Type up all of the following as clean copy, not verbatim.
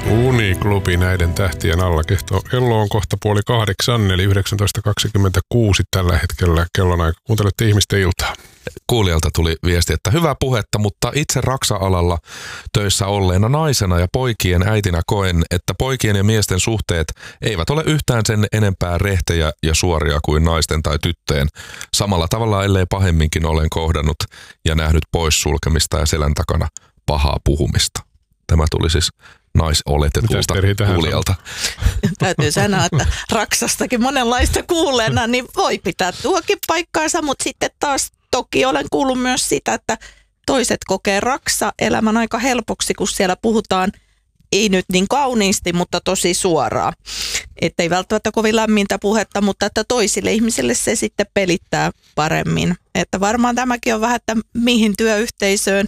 Uniklubi näiden tähtien alla. Kello on kohta 7:30, eli 19.26 tällä hetkellä kellonaika. Kuuntelette Ihmisten iltaa. Kuulijalta tuli viesti, että hyvää puhetta, mutta itse raksa-alalla töissä olleena naisena ja poikien äitinä koen, että poikien ja miesten suhteet eivät ole yhtään sen enempää rehtejä ja suoria kuin naisten tai tyttöjen. Samalla tavalla, ellei pahemminkin, olen kohdannut ja nähnyt poissulkemista ja selän takana pahaa puhumista. Tämä tuli siis naisoletetulta kuulijalta. Täytyy sanoa, että raksastakin monenlaista kuulleena, niin voi pitää tuokin paikkaansa, mutta sitten taas toki olen kuullut myös sitä, että toiset kokee raksa-elämän aika helpoksi, kun siellä puhutaan ei nyt niin kauniisti, mutta tosi suoraan. Että ei välttämättä kovin lämmintä puhetta, mutta että toisille ihmisille se sitten pelittää paremmin. Että varmaan tämäkin on vähän, että mihin työyhteisöön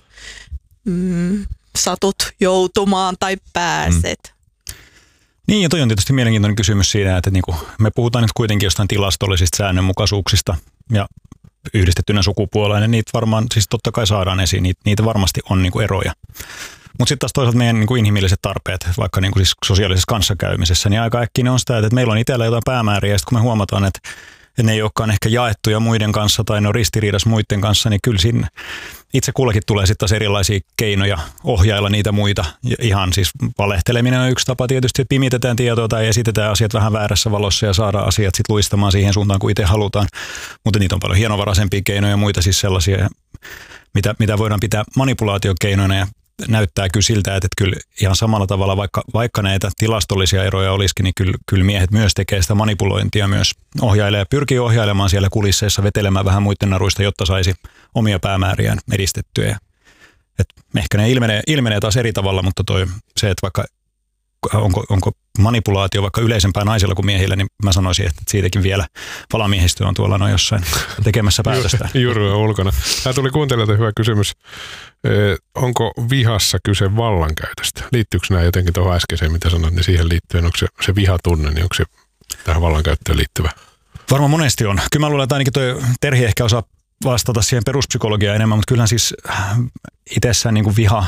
satut joutumaan tai pääset. Niin, ja toi on tietysti mielenkiintoinen kysymys siinä, että niinku, me puhutaan nyt kuitenkin jostain tilastollisista säännönmukaisuuksista ja yhdistettynä sukupuoleen, ja niitä varmaan, siis totta kai saadaan esiin, niitä varmasti on niinku eroja. Mutta sitten taas toisaalta meidän niinku inhimilliset tarpeet, vaikka niinku siis sosiaalisessa kanssakäymisessä, niin aika äkkiä ne on sitä, että meillä on itsellä jotain päämääriä, ja sitten kun me huomataan, että ne ei olekaan ehkä jaettuja muiden kanssa tai ne on ristiriidassa muiden kanssa, niin kyllä siinä itse kullakin tulee sitten taas erilaisia keinoja ohjailla niitä muita. Ja ihan siis valehteleminen on yksi tapa tietysti, että pimitetään tietoa tai esitetään asiat vähän väärässä valossa ja saadaan asiat sitten luistamaan siihen suuntaan, kuin itse halutaan. Mutta niitä on paljon hienovaraisempia keinoja ja muita siis sellaisia, mitä voidaan pitää manipulaatiokeinoina ja näyttää kyllä siltä, että kyllä ihan samalla tavalla, vaikka näitä tilastollisia eroja olisikin, niin kyllä miehet myös tekee sitä manipulointia myös ohjailee, pyrkii ohjailemaan siellä kulisseissa, vetelemään vähän muiden naruista, jotta saisi omia päämääriään edistettyä. Ehkä ne ilmenee taas eri tavalla, mutta se, että vaikka onko manipulaatio vaikka yleisempää naisilla kuin miehillä, niin mä sanoisin, että siitäkin vielä valamiehistö on tuolla jossain tekemässä päätöstä. Juuri on ulkona. Tämä tuli kuuntelijalta hyvä kysymys. Onko vihassa kyse vallankäytöstä? Liittyykö nämä jotenkin tuohon äskeiseen, mitä sanoit, niin siihen liittyen, onko se vihatunne, niin onko se tähän vallankäyttöön liittyvä? Varmaan monesti on. Kyllä mä luulen, että ainakin toi Terhi ehkä osaa vastata siihen peruspsykologiaan enemmän, mutta kyllähän siis itsessään niin kuin viha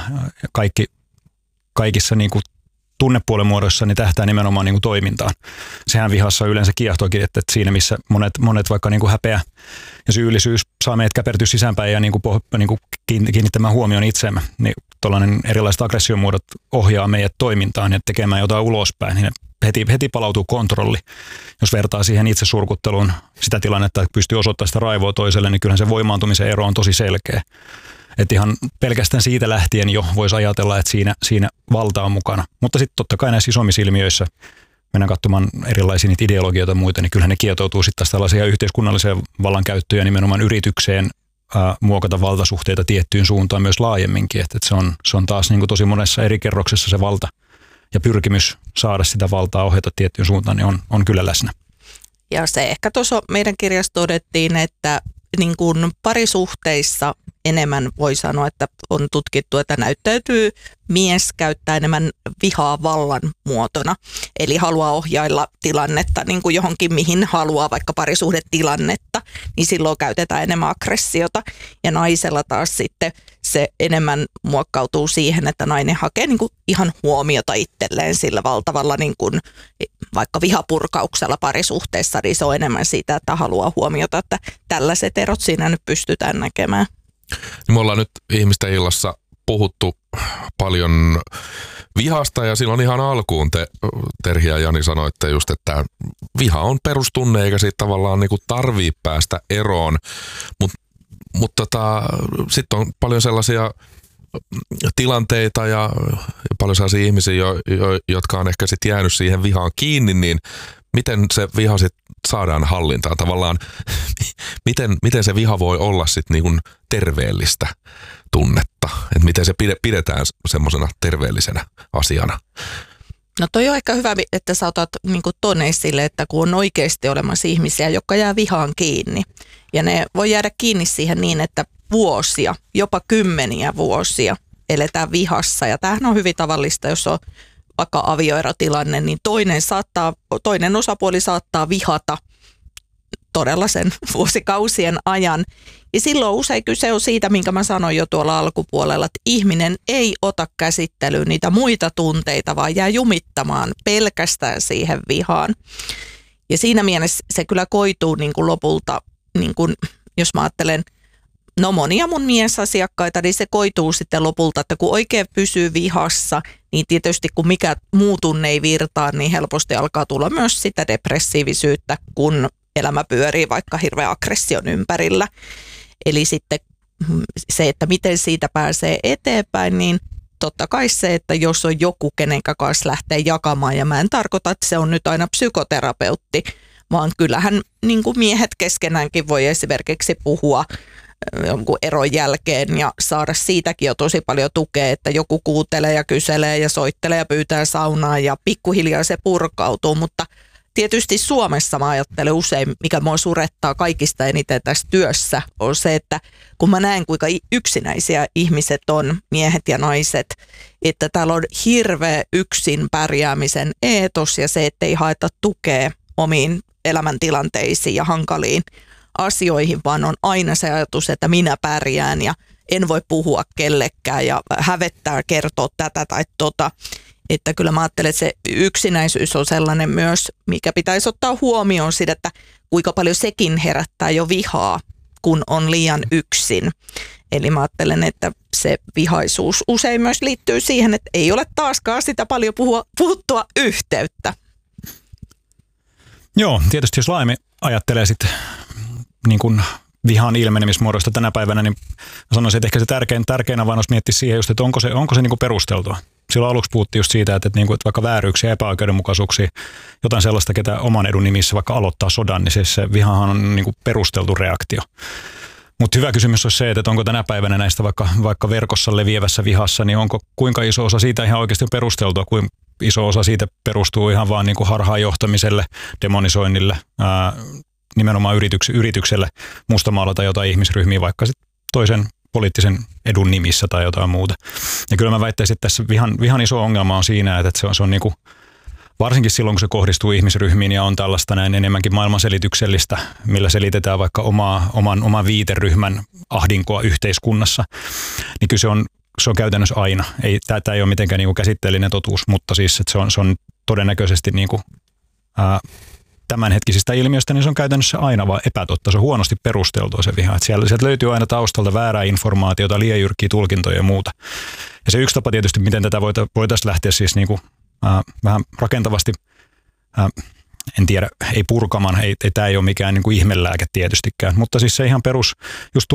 kaikissa niin kuin tunnepuolen muodossa niin tähtää nimenomaan niin kuin toimintaan. Sehän vihassa yleensä kiehtoakin, että siinä missä monet vaikka niin kuin häpeä ja syyllisyys saa meidät käpertyä sisäänpäin ja niin kuin kiinnittämään huomioon itseemme, niin tuollainen erilaiset aggressiomuodot ohjaa meidät toimintaan ja tekemään jotain ulospäin, niin heti palautuu kontrolli. Jos vertaa siihen itse surkutteluun sitä tilannetta, että pystyy osoittamaan sitä raivoa toiselle, niin kyllähän se voimaantumisen ero on tosi selkeä. Että ihan pelkästään siitä lähtien jo voisi ajatella, että siinä valta on mukana. Mutta sitten totta kai näissä isommissa ilmiöissä, mennään katsomaan erilaisia niitä ideologioita ja muita, niin kyllähän ne kietoutuu sitten tällaisia yhteiskunnallisia vallankäyttöjä nimenomaan yritykseen muokata valtasuhteita tiettyyn suuntaan myös laajemminkin. Että se on taas niin kuin tosi monessa eri kerroksessa se valta ja pyrkimys saada sitä valtaa ohjata tiettyyn suuntaan, niin on kyllä läsnä. Ja se ehkä tuossa meidän kirjassa todettiin, että niin kuin parisuhteissa enemmän voi sanoa, että on tutkittu, että näyttäytyy mies käyttää enemmän vihaa vallan muotona. Eli haluaa ohjailla tilannetta niin kuin johonkin, mihin haluaa, vaikka parisuhdetilannetta, niin silloin käytetään enemmän aggressiota. Ja naisella taas sitten se enemmän muokkautuu siihen, että nainen hakee niin kuin ihan huomiota itselleen sillä valtavalla niin kuin vaikka vihapurkauksella parisuhteessa, niin se on enemmän siitä, että haluaa huomiota, että tällaiset erot siinä nyt pystytään näkemään. Me ollaan nyt Ihmisten illassa puhuttu paljon vihasta ja silloin ihan alkuun te, Terhi ja Jani, sanoitte just, että viha on perustunne eikä siitä tavallaan niinku tarvii päästä eroon, mutta sitten on paljon sellaisia tilanteita ja paljon sellaisia ihmisiä, jotka on ehkä sitten jäänyt siihen vihaan kiinni, niin miten se viha sitten saadaan hallintaan? Tavallaan, miten se viha voi olla sitten niinku terveellistä tunnetta? Että miten se pidetään semmoisena terveellisenä asiana? No toi on ehkä hyvä, että sä otat niinku ton esille, että kun on oikeasti olemassa ihmisiä, jotka jää vihaan kiinni. Ja ne voi jäädä kiinni siihen niin, että vuosia, jopa 10 vuosia eletään vihassa. Ja tämähän on hyvin tavallista, jos on vaikka avioerotilanne, niin toinen osapuoli saattaa vihata todella sen vuosikausien ajan. Ja silloin usein kyse on siitä, minkä mä sanoin jo tuolla alkupuolella, että ihminen ei ota käsittelyyn niitä muita tunteita, vaan jää jumittamaan pelkästään siihen vihaan. Ja siinä mielessä se kyllä koituu niin kuin lopulta, niin kuin, jos mä ajattelen, monia mun miesasiakkaita, niin se koituu sitten lopulta, että kun oikein pysyy vihassa, niin tietysti kun mikä muu tunne ei virtaa, niin helposti alkaa tulla myös sitä depressiivisyyttä, kun elämä pyörii vaikka hirveän aggression ympärillä. Eli sitten se, että miten siitä pääsee eteenpäin, niin totta kai se, että jos on joku, kenenkä kanssa lähtee jakamaan, ja mä en tarkoita, että se on nyt aina psykoterapeutti, vaan kyllähän niin kuin miehet keskenäänkin voi esimerkiksi puhua jonkun eron jälkeen ja saada siitäkin jo tosi paljon tukea, että joku kuuntelee ja kyselee ja soittelee ja pyytää saunaa ja pikkuhiljaa se purkautuu, mutta tietysti Suomessa mä ajattelen usein, mikä mua surettaa kaikista eniten tässä työssä, on se, että kun mä näen kuinka yksinäisiä ihmiset on, miehet ja naiset, että täällä on hirveä yksin pärjäämisen eetos ja se, että ei haeta tukea omiin elämäntilanteisiin ja hankaliin asioihin, vaan on aina se ajatus, että minä pärjään ja en voi puhua kellekään ja hävettää kertoa tätä tai tota. Että kyllä mä ajattelen, että se yksinäisyys on sellainen myös, mikä pitäisi ottaa huomioon siitä, että kuinka paljon sekin herättää jo vihaa, kun on liian yksin. Eli mä ajattelen, että se vihaisuus usein myös liittyy siihen, että ei ole taaskaan sitä paljon puhuttua yhteyttä. Joo, tietysti jos laajemmin ajattelee sitten niin kuin vihan ilmenemismuodosta tänä päivänä, niin sanoisin, että ehkä se tärkein avain olisi miettiä siihen just, että onko se niin kuin perusteltua. Silloin aluksi puhuttiin just siitä, että vaikka vääryyksiä, epäoikeudenmukaisuuksia, jotain sellaista, ketä oman edun nimissä vaikka aloittaa sodan, niin siis se vihahan on niin kuin perusteltu reaktio. Mutta hyvä kysymys on se, että onko tänä päivänä näistä vaikka verkossa leviävässä vihassa, niin onko kuinka iso osa siitä ihan oikeasti perusteltua, kuin iso osa siitä perustuu ihan vaan niin kuin harhaanjohtamiselle, demonisoinnille, nimenomaan yritykselle mustamaalata jotain ihmisryhmiä vaikka sitten toisen poliittisen edun nimissä tai jotain muuta. Ja kyllä mä väittäisin, että tässä vihan iso ongelma on siinä, että se on niin kuin, varsinkin silloin, kun se kohdistuu ihmisryhmiin ja on tällaista näin enemmänkin maailmanselityksellistä, millä selitetään vaikka oman viiteryhmän ahdinkoa yhteiskunnassa, niin kyllä se on käytännössä aina. Tämä ei ole mitenkään niin kuin käsitteellinen totuus, mutta siis että se on todennäköisesti niin kuin, tämänhetkisistä ilmiöistä, niin se on käytännössä aina vaan epätotta. Se on huonosti perusteltua se viha. Sieltä löytyy aina taustalta väärää informaatiota, liian jyrkkiä tulkintoja ja muuta. Ja se yksi tapa tietysti, miten tätä voitaisiin lähteä siis niin kuin, vähän rakentavasti, en tiedä, ei purkamaan, tämä ei ole mikään niin kuin ihmelääke tietystikään, mutta siis se ihan perus just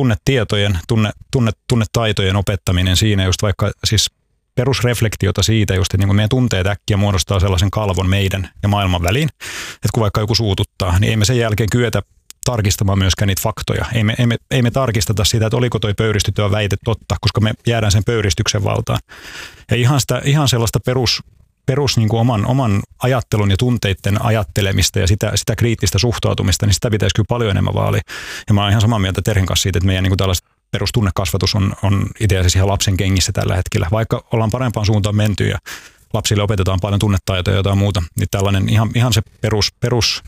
tunnetaitojen opettaminen siinä just vaikka siis perusreflektiota siitä just, että niin kuin meidän tunteet äkkiä muodostaa sellaisen kalvon meidän ja maailman väliin, että kun vaikka joku suututtaa, niin ei me sen jälkeen kyetä tarkistamaan myöskään niitä faktoja. Ei me tarkisteta sitä, että oliko toi pöyristyttävä väite totta, koska me jäädään sen pöyristyksen valtaan. Ja ihan sellaista perus niin kuin oman ajattelun ja tunteiden ajattelemista ja sitä kriittistä suhtautumista, niin sitä pitäisi kyllä paljon enemmän vaalia. Ja mä oon ihan samaa mieltä Terhin kanssa siitä, että meidän niin kuin tällaista perustunnekasvatus on itse asiassa ihan lapsen kengissä tällä hetkellä. Vaikka ollaan parempaan suuntaan menty ja lapsille opetetaan paljon tunnetaitoja ja jotain muuta, niin tällainen ihan se perus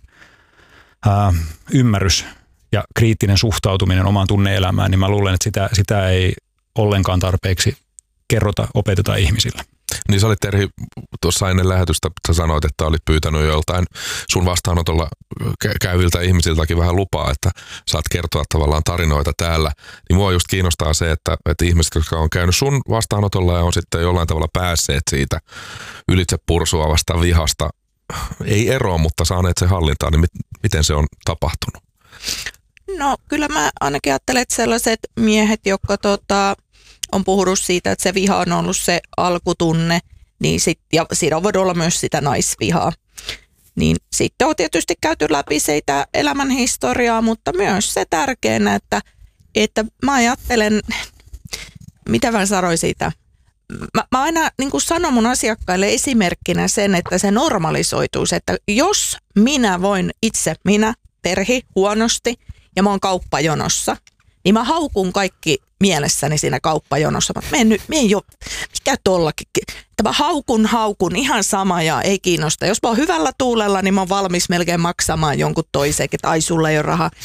ymmärrys ja kriittinen suhtautuminen omaan tunne-elämään, niin mä luulen, että sitä ei ollenkaan tarpeeksi opeteta ihmisille. Niin sä olit, Terhi, tuossa ennen lähetystä, sä sanoit, että olit pyytänyt joltain sun vastaanotolla käyviltä ihmisiltäkin vähän lupaa, että saat kertoa tavallaan tarinoita täällä. Niin mua just kiinnostaa se, että ihmiset, jotka on käynyt sun vastaanotolla ja on sitten jollain tavalla päässeet siitä ylitse pursuavasta vihasta, ei eroon, mutta saaneet sen hallintaan, niin miten se on tapahtunut? No kyllä mä ainakin ajattelen, että sellaiset miehet, jotka on puhunut siitä, että se viha on ollut se alkutunne, niin ja siinä voi olla myös sitä naisvihaa. Niin sitten on tietysti käyty läpi sitä elämänhistoriaa, mutta myös se tärkeänä, että mä ajattelen, mitä mä sanoin siitä. Mä aina niin kuin sanon mun asiakkaille esimerkkinä sen, että se normalisoituisi, että jos minä voin itse, Terhi, huonosti ja mä oon kauppajonossa, niin mä haukun kaikki mielessäni siinä kauppajonossa. Mä en jo, mikä tollakin. Mä haukun ihan sama ja ei kiinnosta. Jos mä oon hyvällä tuulella, niin mä oon valmis melkein maksamaan jonkun toisenkin, että ai sulla ei ole rahaa.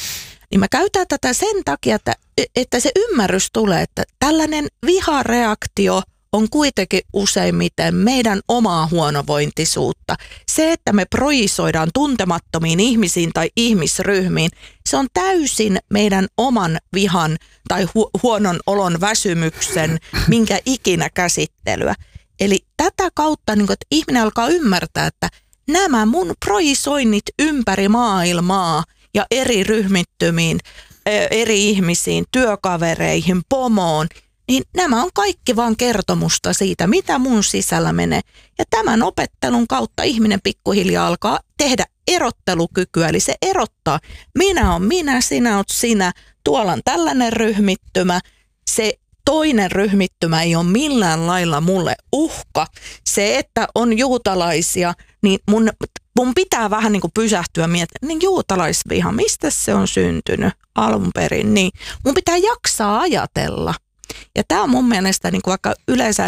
Niin mä käytän tätä sen takia, että se ymmärrys tulee, että tällainen vihareaktio on kuitenkin useimmiten meidän omaa huonovointisuutta. Se, että me projisoidaan tuntemattomiin ihmisiin tai ihmisryhmiin, se on täysin meidän oman vihan tai huonon olon väsymyksen, minkä ikinä käsittelyä. Eli tätä kautta niin kun, että ihminen alkaa ymmärtää, että nämä mun projisoinnit ympäri maailmaa ja eri ryhmittymiin, eri ihmisiin, työkavereihin, pomoon, niin nämä on kaikki vaan kertomusta siitä, mitä mun sisällä menee. Ja tämän opettelun kautta ihminen pikkuhiljaa alkaa tehdä erottelukykyä, eli se erottaa, minä on minä, sinä oot sinä, tuolla on tällainen ryhmittymä, se toinen ryhmittymä ei ole millään lailla mulle uhka. Se, että on juutalaisia, niin mun pitää vähän niin kuin pysähtyä miettimään, niin juutalaisviha, mistä se on syntynyt alun perin, niin mun pitää jaksaa ajatella. Ja tämä on mun mielestä, niin kuin vaikka yleensä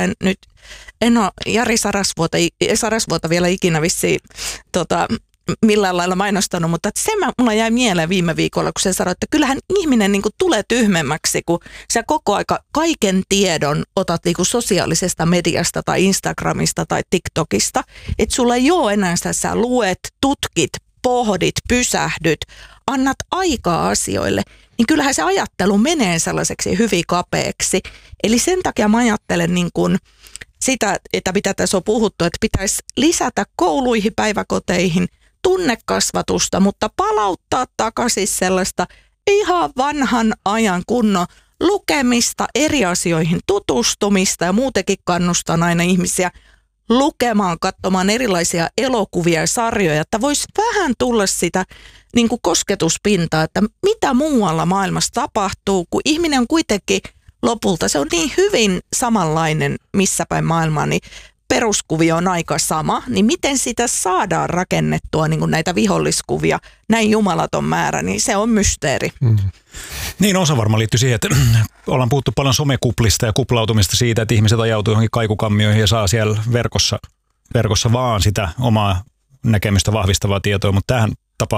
en ole Jari Sarasvuota vielä ikinä vissiin millään lailla mainostanut, mutta se mulla jäi mieleen viime viikolla, kun se sanoi, että kyllähän ihminen niin kuin tulee tyhmemmäksi, kun sä koko aika kaiken tiedon otat niin kuin sosiaalisesta mediasta tai Instagramista tai TikTokista, että sulla ei ole enää sitä, sä luet, tutkit, pohdit, pysähdyt, annat aikaa asioille, niin kyllähän se ajattelu menee sellaiseksi hyvin kapeaksi. Eli sen takia mä ajattelen niin kuin sitä, että mitä tässä on puhuttu, että pitäisi lisätä kouluihin, päiväkoteihin tunnekasvatusta, mutta palauttaa takaisin sellaista ihan vanhan ajan kunnon lukemista, eri asioihin tutustumista ja muutenkin kannustan aina ihmisiä lukemaan, katsomaan erilaisia elokuvia ja sarjoja, että voisi vähän tulla sitä niin kuin kosketuspintaa, että mitä muualla maailmassa tapahtuu, kun ihminen on kuitenkin lopulta, se on niin hyvin samanlainen missä päin maailmaa, niin peruskuvio on aika sama, niin miten sitä saadaan rakennettua niin kuin näitä viholliskuvia, näin jumalaton määrä, niin se on mysteeri. Niin osa varmaan liittyy siihen, että ollaan puhuttu paljon somekuplista ja kuplautumista siitä, että ihmiset ajautuu johonkin kaikukammioihin ja saa siellä verkossa vaan sitä omaa näkemystä vahvistavaa tietoa, mutta tämähän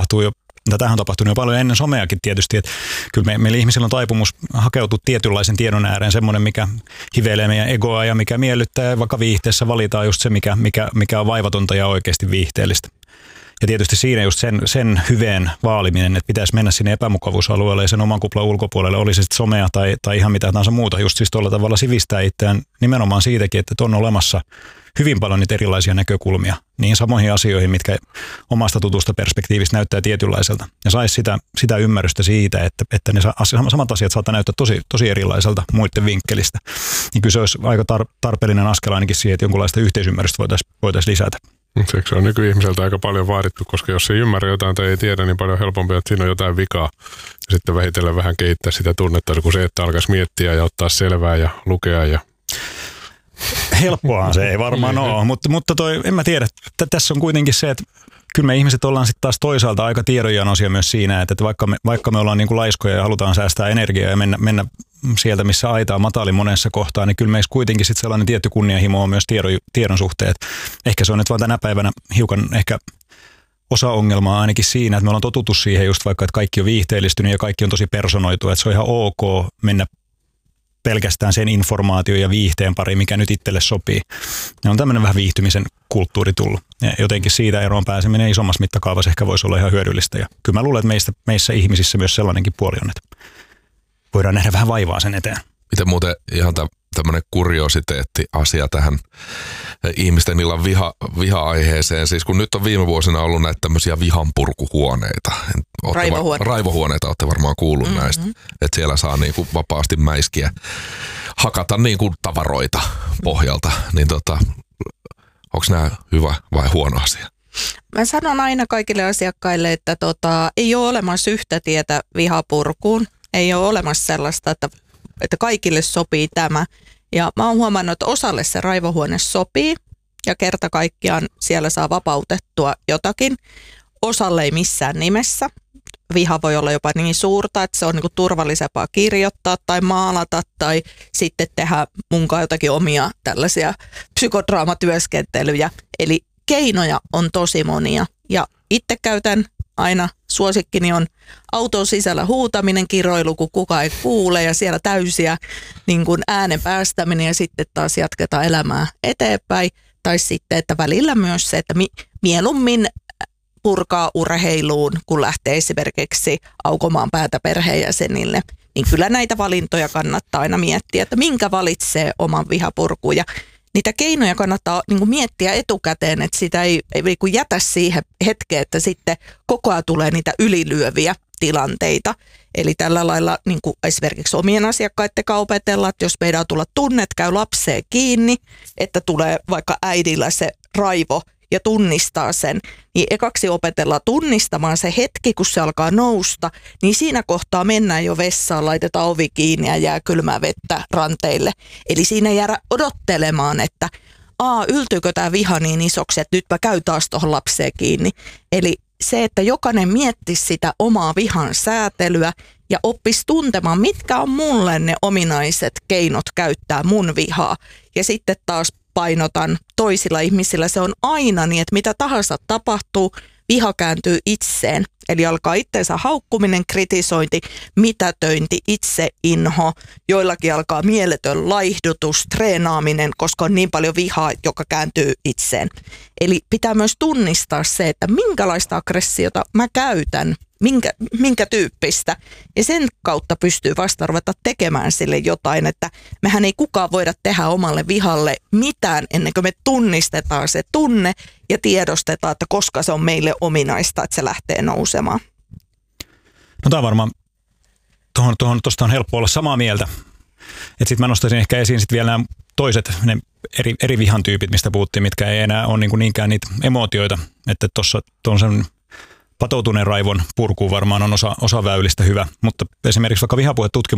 on tapahtunut jo paljon ennen someakin tietysti, että kyllä meillä ihmisillä on taipumus hakeutua tietynlaisen tiedon ääreen, semmoinen, mikä hiveilee meidän egoa ja mikä miellyttää, ja vaikka viihteessä valitaan just se, mikä on vaivatonta ja oikeasti viihteellistä. Ja tietysti siinä just sen hyveen vaaliminen, että pitäisi mennä sinne epämukavuusalueelle ja sen oman kuplan ulkopuolelle, oli se sitten somea tai ihan mitä tahansa muuta, just siis tuolla tavalla sivistää itseään nimenomaan siitäkin, että on olemassa hyvin paljon niitä erilaisia näkökulmia niihin samoihin asioihin, mitkä omasta tutusta perspektiivistä näyttää tietynlaiselta. Ja saisi sitä ymmärrystä siitä, että ne samat asiat saattaa näyttää tosi erilaiselta muiden vinkkelistä. Niin kyllä se olisi aika tarpeellinen askel ainakin siihen, että jonkunlaista yhteisymmärrystä voitaisiin lisätä. Se on nykyihmiseltä aika paljon vaadittu, koska jos ei ymmärrä jotain tai ei tiedä, niin paljon helpompi, että siinä on jotain vikaa. Ja sitten vähitellen vähän kehittää sitä tunnetta, kun se, että alkaisi miettiä ja ottaa selvää ja lukea. Ja helppoahan se ei varmaan ole, mutta en mä tiedä. Tässä on kuitenkin se, että kyllä me ihmiset ollaan sitten taas toisaalta aika tiedonjanoisia myös siinä, että vaikka me ollaan niin kuin laiskoja ja halutaan säästää energiaa ja mennä sieltä, missä aita on matalin monessa kohtaa, niin kyllä meissä kuitenkin sitten sellainen tietty kunnianhimo on myös tiedon suhteen. Ehkä se on nyt vaan tänä päivänä hiukan ehkä osa ongelmaa ainakin siinä, että me ollaan totuttu siihen just vaikka, että kaikki on viihteellistynyt ja kaikki on tosi personoitu, että se on ihan ok mennä pelkästään sen informaation ja viihteen pari, mikä nyt itselle sopii. Ja on tämmöinen vähän viihtymisen kulttuuri tullut. Ja jotenkin siitä eroon pääseminen isommassa mittakaavassa ehkä voisi olla ihan hyödyllistä. Ja kyllä mä luulen, että meissä ihmisissä myös sellainenkin puoli on, että voidaan nähdä vähän vaivaa sen eteen. Miten muuten ihan tämmöinen kuriositeetti-asia tähän ihmisten illan viha-aiheeseen. Siis kun nyt on viime vuosina ollut näitä tämmöisiä vihanpurkuhuoneita. Raivohuoneita olette varmaan kuullut näistä. Että siellä saa niinku vapaasti mäiskiä, hakata niinku tavaroita pohjalta. Niin onko nämä hyvä vai huono asia? Mä sanon aina kaikille asiakkaille, että ei ole olemassa yhtä tietä vihapurkuun. Ei ole olemassa sellaista, että kaikille sopii tämä. Ja mä oon huomannut, että osalle se raivohuone sopii ja kerta kaikkiaan siellä saa vapautettua jotakin. Osalle ei missään nimessä. Viha voi olla jopa niin suurta, että se on niinku turvallisempaa kirjoittaa tai maalata tai sitten tehdä munkaan jotakin omia tällaisia psykodraamatyöskentelyjä. Eli keinoja on tosi monia ja itse käytän aina suosikkini on auton sisällä huutaminen, kiroilu, kun kukaan ei kuule ja siellä täysiä niin kuin äänen päästäminen ja sitten taas jatketaan elämää eteenpäin. Tai sitten, että välillä myös se, että mieluummin purkaa urheiluun, kun lähtee esimerkiksi aukomaan päätä perheenjäsenille. Niin kyllä näitä valintoja kannattaa aina miettiä, että minkä valitsee oman vihapurkuun. Ja niitä keinoja kannattaa niin kuin miettiä etukäteen, että sitä ei jätä siihen hetkeen, että sitten koko ajan tulee niitä ylilyöviä tilanteita. Eli tällä lailla niin kuin esimerkiksi omien asiakkaiden kanssa opetella, että jos meidän tulla tunne, että käy lapseen kiinni, että tulee vaikka äidillä se raivo ja tunnistaa sen, niin ekaksi opetellaan tunnistamaan se hetki, kun se alkaa nousta, niin siinä kohtaa mennään jo vessaan, laitetaan ovi kiinni ja jää kylmää vettä ranteille. Eli siinä jäädä odottelemaan, että yltyykö tämä viha niin isoksi, että nyt mä käyn taas tuohon lapseen kiinni. Eli se, että jokainen miettisi sitä omaa vihan säätelyä ja oppisi tuntemaan, mitkä on mulle ne ominaiset keinot käyttää mun vihaa. Ja sitten taas painotan toisilla ihmisillä, se on aina niin, että mitä tahansa tapahtuu, viha kääntyy itseen. Eli alkaa itseensä haukkuminen, kritisointi, mitätöinti, itseinho, joillakin alkaa mieletön laihdutus, treenaaminen, koska on niin paljon vihaa, joka kääntyy itseen. Eli pitää myös tunnistaa se, että minkälaista aggressiota mä käytän, minkä tyyppistä. Ja sen kautta pystyy vasta ruveta tekemään sille jotain, että mehän ei kukaan voida tehdä omalle vihalle mitään ennen kuin me tunnistetaan se tunne ja tiedostetaan, että koska se on meille ominaista, että se lähtee nousemaan. No tämä varmaan, tuosta on helppo olla samaa mieltä. Sitten mä nostaisin ehkä esiin sit vielä nämä toiset, ne eri vihan tyypit, mistä puhuttiin, mitkä ei enää ole niinkään niitä emootioita. Että tuon sen patoutuneen raivon purkuun varmaan on osa väylistä hyvä, mutta esimerkiksi vaikka vihapuhetutkimus